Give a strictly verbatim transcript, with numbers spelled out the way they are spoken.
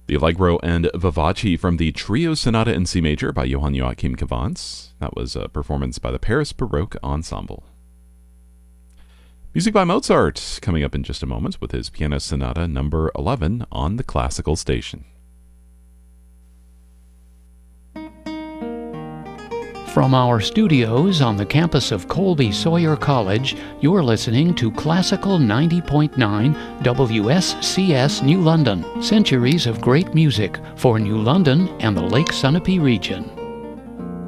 The Allegro and Vivace from the Trio Sonata in C Major by Johann Joachim Cavans. That was a performance by the Paris Baroque Ensemble. Music by Mozart coming up in just a moment with his Piano Sonata number eleven on the Classical Station. From our studios on the campus of Colby Sawyer College, you're listening to Classical ninety point nine W S C S New London. Centuries of great music for New London and the Lake Sunapee region.